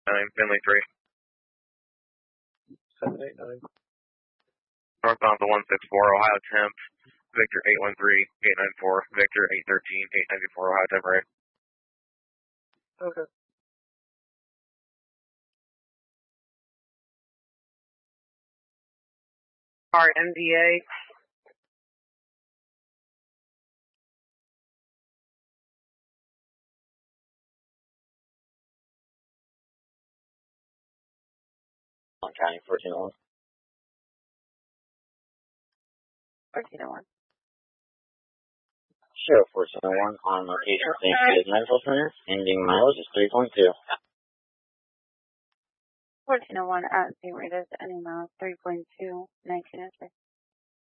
Finley 3. 789. Northbound to 164, Ohio temp, Victor 813, 894, Victor 813, 894, Ohio temp right. Okay. Alright, MDA. County 1401. 1401. Sheriff 1401 on location, St. Peter's Medical Center, ending mileage is 3.2. 1401 at St. Rita's, ending miles 3.2, 19 inches.